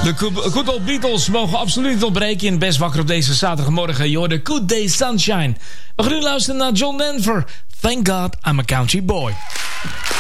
De Good Old Beatles mogen absoluut niet ontbreken in Best Wakker op deze zaterdagmorgen. Je hoort de Good Day Sunshine. We gaan nu luisteren naar John Denver. Thank God I'm a Country Boy.